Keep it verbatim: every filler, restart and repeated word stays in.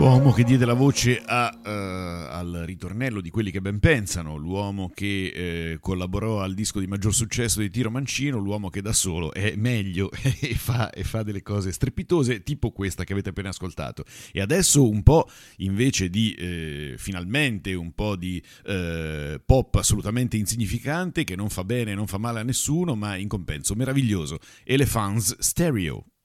L'uomo che diede la voce a, uh, al ritornello di Quelli che ben pensano, l'uomo che eh, collaborò al disco di maggior successo di Tiro Mancino, l'uomo che da solo è meglio e fa, e fa delle cose strepitose, tipo questa che avete appena ascoltato. E adesso un po' invece di, eh, finalmente, un po' di eh, pop assolutamente insignificante, che non fa bene, non fa male a nessuno, ma in compenso meraviglioso. Elephants Stereo.